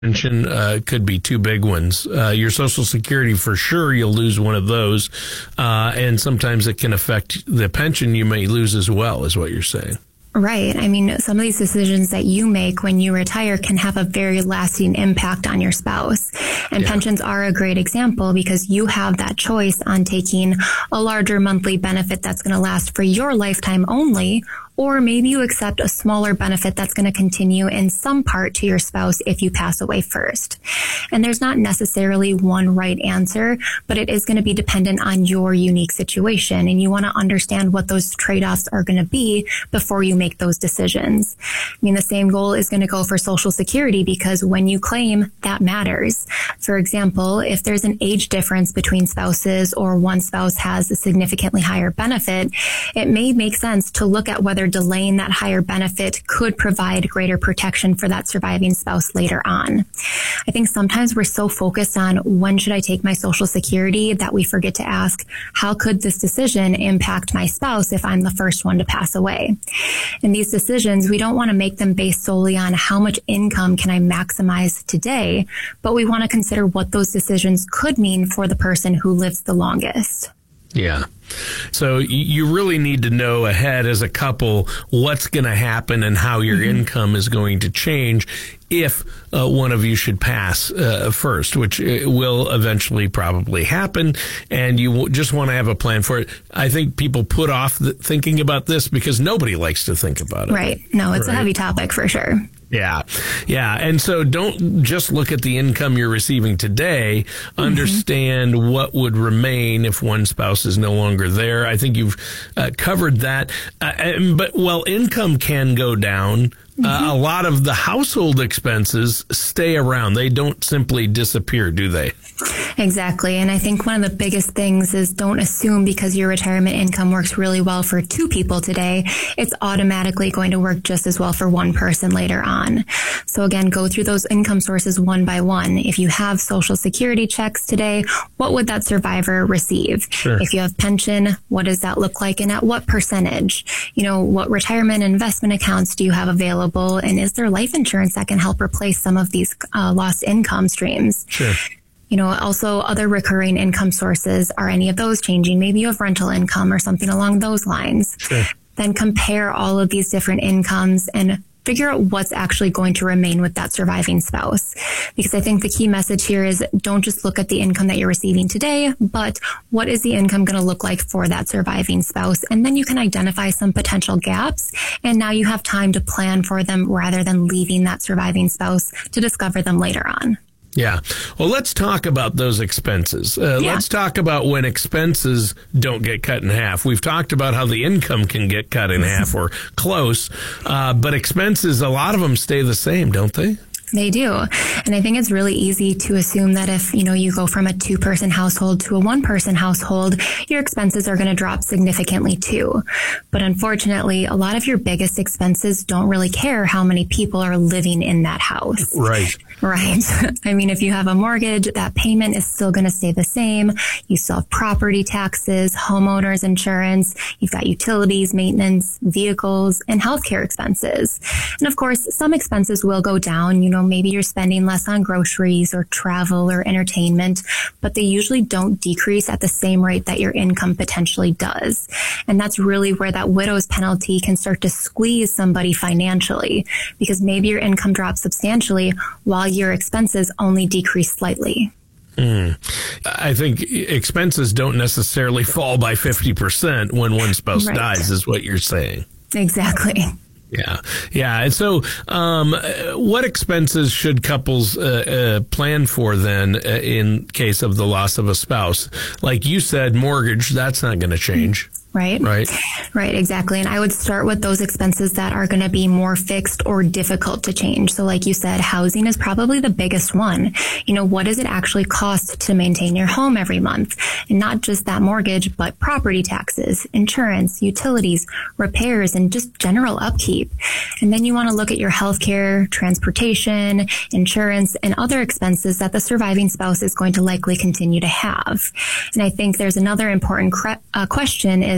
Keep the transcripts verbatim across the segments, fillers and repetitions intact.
pension uh, could be two big ones. Uh, your Social Security, for sure, you'll lose one of those. Uh, and sometimes it can affect the pension you may lose as well, is what you're saying. Right. I mean, some of these decisions that you make when you retire can have a very lasting impact on your spouse. And yeah. pensions are a great example because you have that choice on taking a larger monthly benefit that's going to last for your lifetime only, or maybe you accept a smaller benefit that's going to continue in some part to your spouse if you pass away first. And there's not necessarily one right answer, but it is going to be dependent on your unique situation. And you want to understand what those trade-offs are going to be before you make those decisions. I mean, the same goal is going to go for Social Security because when you claim, that matters. For example, if there's an age difference between spouses or one spouse has a significantly higher benefit, it may make sense to look at whether delaying that higher benefit could provide greater protection for that surviving spouse later on. I think sometimes we're so focused on when should I take my Social Security that we forget to ask, how could this decision impact my spouse if I'm the first one to pass away? In these decisions, we don't want to make them based solely on how much income can I maximize today, but we want to consider what those decisions could mean for the person who lives the longest. Yeah. So you really need to know ahead as a couple what's going to happen and how your mm-hmm. income is going to change if uh, one of you should pass uh, first, which will eventually probably happen. And you w- just want to have a plan for it. I think people put off the, thinking about this because nobody likes to think about it. Right. No, it's right? a heavy topic for sure. Yeah. Yeah. And so don't just look at the income you're receiving today. Understand mm-hmm. what would remain if one spouse is no longer there. I think you've uh, covered that. Uh, and, but while income can go down, mm-hmm. uh, a lot of the household expenses stay around. They don't simply disappear, do they? Exactly. And I think one of the biggest things is don't assume because your retirement income works really well for two people today, it's automatically going to work just as well for one person later on. So again, go through those income sources one by one. If you have Social Security checks today, what would that survivor receive? Sure. If you have pension, what does that look like and at what percentage? You know, what retirement investment accounts do you have available? And is there life insurance that can help replace some of these uh, lost income streams? Sure. You know, also other recurring income sources, are any of those changing? Maybe you have rental income or something along those lines. Sure. Then compare all of these different incomes and figure out what's actually going to remain with that surviving spouse. Because I think the key message here is don't just look at the income that you're receiving today, but what is the income going to look like for that surviving spouse? And then you can identify some potential gaps. And now you have time to plan for them rather than leaving that surviving spouse to discover them later on. Yeah. Well, let's talk about those expenses. Uh, yeah. Let's talk about when expenses don't get cut in half. We've talked about how the income can get cut in half or close, uh, but expenses, a lot of them stay the same, don't they? They do. And I think it's really easy to assume that if, you know, you go from a two-person household to a one-person household, your expenses are going to drop significantly too. But unfortunately, a lot of your biggest expenses don't really care how many people are living in that house. Right. Right. I mean, if you have a mortgage, that payment is still going to stay the same. You still have property taxes, homeowners insurance, you've got utilities, maintenance, vehicles, and healthcare expenses. And of course, some expenses will go down. You know, maybe you're spending less on groceries or travel or entertainment, but they usually don't decrease at the same rate that your income potentially does. And that's really where that widow's penalty can start to squeeze somebody financially, because maybe your income drops substantially while your expenses only decrease slightly. Mm. I think expenses don't necessarily fall by fifty percent when one spouse right. dies, is what you're saying. Exactly. Yeah. Yeah. And so, um, what expenses should couples uh, uh, plan for then uh, in case of the loss of a spouse? Like you said, mortgage, that's not going to change. Right? Right. Right, exactly. And I would start with those expenses that are going to be more fixed or difficult to change. So like you said, housing is probably the biggest one. You know, what does it actually cost to maintain your home every month? And not just that mortgage, but property taxes, insurance, utilities, repairs, and just general upkeep. And then you want to look at your healthcare, transportation, insurance, and other expenses that the surviving spouse is going to likely continue to have. And I think there's another important cre- uh, question is,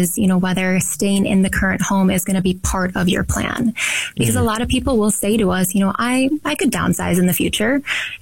is, you know, whether staying in the current home is going to be part of your plan. Because mm-hmm. a lot of people will say to us, you know, I, I could downsize in the future.